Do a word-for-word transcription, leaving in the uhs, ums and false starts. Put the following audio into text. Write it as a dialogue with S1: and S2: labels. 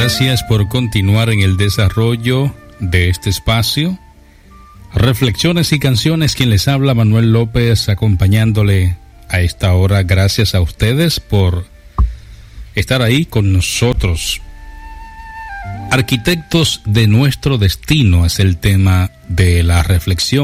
S1: Gracias por continuar en el desarrollo de este espacio. Reflexiones y canciones, quien les habla, Manuel López, acompañándole a esta hora. Gracias a ustedes por estar ahí con nosotros. Arquitectos de nuestro destino es el tema de la reflexión.